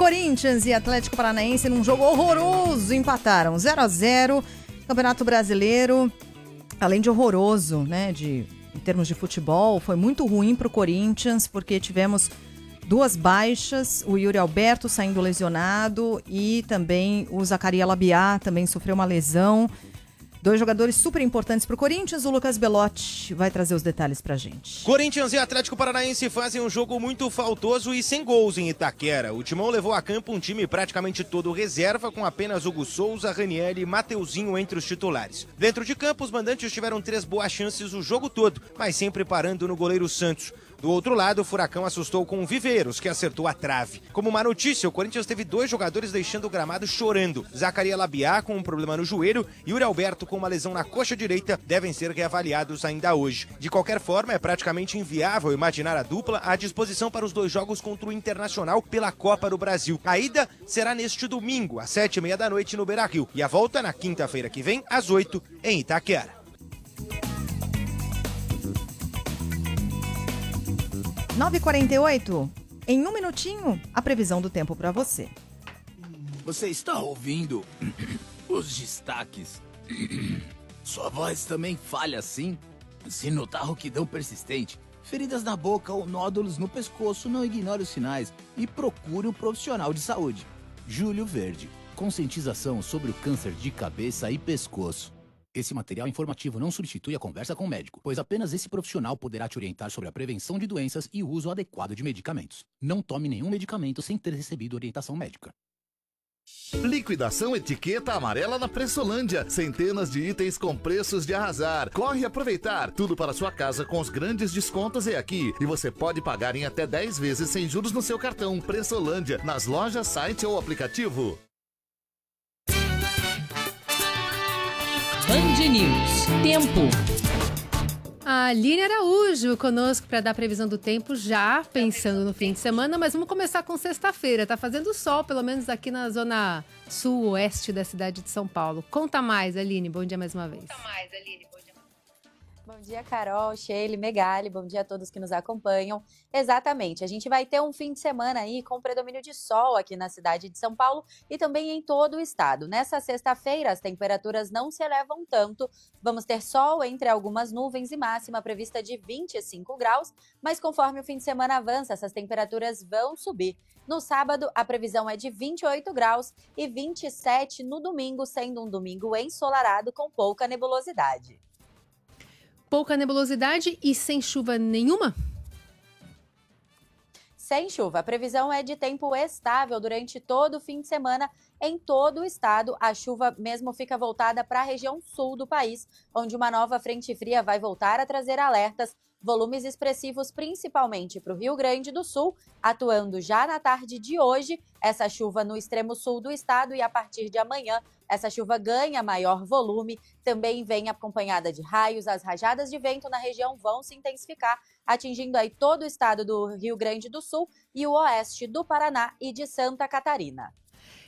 Corinthians e Atlético Paranaense num jogo horroroso empataram 0-0. Campeonato Brasileiro, além de horroroso, né, em termos de futebol, foi muito ruim para o Corinthians, porque tivemos 2 baixas, o Yuri Alberto saindo lesionado e também o Zacarias Labiá também sofreu uma lesão. 2 jogadores super importantes para o Corinthians. O Lucas Belotti vai trazer os detalhes pra gente. Corinthians e Atlético Paranaense fazem um jogo muito faltoso e sem gols em Itaquera. O Timão levou a campo um time praticamente todo reserva, com apenas Hugo Souza, Ranieri e Mateuzinho entre os titulares. Dentro de campo, os mandantes tiveram 3 boas chances o jogo todo, mas sempre parando no goleiro Santos. Do outro lado, o Furacão assustou com o Viveiros, que acertou a trave. Como uma notícia, o Corinthians teve 2 jogadores deixando o gramado chorando. Zacarias Labiá com um problema no joelho e Yuri Alberto com uma lesão na coxa direita devem ser reavaliados ainda hoje. De qualquer forma, é praticamente inviável imaginar a dupla à disposição para os 2 jogos contra o Internacional pela Copa do Brasil. A ida será neste domingo, às 7h30 da noite no Beira-Rio, e a volta na quinta-feira que vem, às 8h, em Itaquera. 9h48, em um minutinho, a previsão do tempo para você. Você está ouvindo os destaques? Sua voz também falha assim? Se notar rouquidão persistente, feridas na boca ou nódulos no pescoço, não ignore os sinais e procure um profissional de saúde. Júlio Verde, conscientização sobre o câncer de cabeça e pescoço. Esse material informativo não substitui a conversa com o médico, pois apenas esse profissional poderá te orientar sobre a prevenção de doenças e o uso adequado de medicamentos. Não tome nenhum medicamento sem ter recebido orientação médica. Liquidação Etiqueta Amarela na Pressolândia. Centenas de itens com preços de arrasar. Corre aproveitar. Tudo para sua casa com os grandes descontos é aqui. E você pode pagar em até 10 vezes sem juros no seu cartão. Pressolândia, nas lojas, site ou aplicativo. Band News. Tempo. A Aline Araújo conosco para dar a previsão do tempo, já pensando no fim de semana, mas vamos começar com sexta-feira. Tá fazendo sol, pelo menos aqui na zona sul-oeste da cidade de São Paulo. Conta mais, Aline. Bom dia mais uma vez. Bom dia, Carol, Sheila, Megali, bom dia a todos que nos acompanham. Exatamente, a gente vai ter um fim de semana aí com predomínio de sol aqui na cidade de São Paulo e também em todo o estado. Nessa sexta-feira, as temperaturas não se elevam tanto, vamos ter sol entre algumas nuvens e máxima prevista de 25 graus, mas conforme o fim de semana avança, essas temperaturas vão subir. No sábado, a previsão é de 28 graus e 27 no domingo, sendo um domingo ensolarado com pouca nebulosidade. Pouca nebulosidade e sem chuva nenhuma? Sem chuva. A previsão é de tempo estável durante todo o fim de semana em todo o estado. A chuva mesmo fica voltada para a região sul do país, onde uma nova frente fria vai voltar a trazer alertas, volumes expressivos principalmente para o Rio Grande do Sul, atuando já na tarde de hoje, essa chuva no extremo sul do estado, e a partir de amanhã essa chuva ganha maior volume, também vem acompanhada de raios. As rajadas de vento na região vão se intensificar, atingindo aí todo o estado do Rio Grande do Sul e o oeste do Paraná e de Santa Catarina.